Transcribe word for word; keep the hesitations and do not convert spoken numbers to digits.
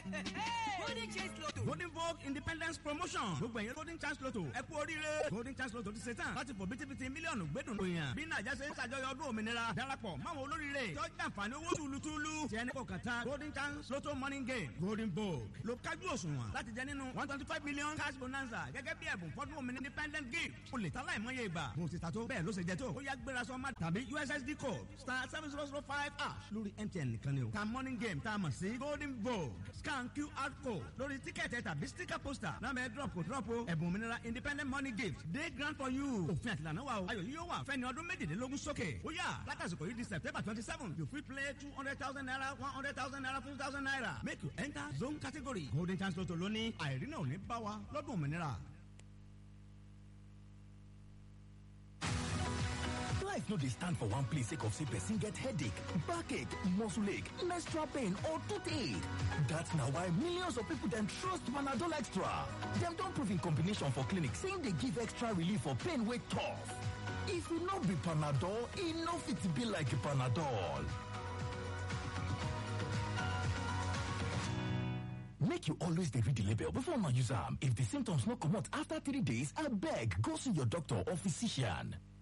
golden chance lotto. golden vogue independence promotion. gbogbo ẹ̀yin golden chance lotto ẹ kú oríire. golden chance lotto ti ṣe tán láti fò bítíbitì mílíọ̀nù gbẹ́dùn òyìn. bí nàìjà ṣe ń ṣàjọyọ̀ ọdún òmìnira darapọ̀ máwọn olóríire. tó jàǹfààní owó túlutúlu. tiẹ̀ ní kò kàn tán golden chance lotto morning game golden vogue. lo kájú òṣùwọ̀n láti jẹ nínú one twenty five million cash bonanza gẹ́gẹ́ bí ẹ̀bùn fọ́dún òmìnira independent gift. o lè ta láìmọye ìgbà. bó ti ta tó bẹ́ẹ̀ ló ṣe jẹ tó. ó yá gbéra sọ ma tàbí U S S D code star seven zero zero five ash lórí M T N nìkan ni o. ta morning game tá a mọ̀ sí golden vogue scan Q R code lórí tíkẹ́ẹ̀tì tàbí sticker poster náà bẹ́ẹ̀ drop kò drop o. ẹ̀bùn òmìnira independent money gift day grant for you. òfin àtìlànà wa o. ayọ̀ yìí yóò wà fẹ́ni ọdún méjìlélógún sókè. ó yá látàsìkò yìí di September twenty seven you fit play two hundred thousand naira one hundred thousand naira fifty thousand naira make you enter zone category. golden chance lotto lóní àìrínà ò ní bá wa lọ́dún òmìnira. Life no dey stand for one place sake of say person get headache, backache, muscle ache, menstrual pain or toothache. That's na why millions of people dem trust Panadol Extra. Dem don prove in combination for clinic saying dey give extra relief for pain wey tough. If e no be Panadol, e no fit be like Panadol. Make you always dey read the label before una use am. If the symptoms no comot after three days, abeg go see your doctor or physician.